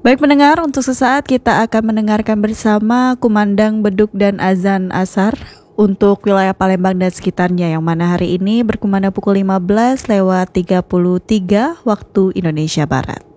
Baik pendengar, untuk sesaat kita akan mendengarkan bersama kumandang beduk dan azan asar untuk wilayah Palembang dan sekitarnya yang mana hari ini berkumandang pukul 15 lewat 33 waktu Indonesia Barat.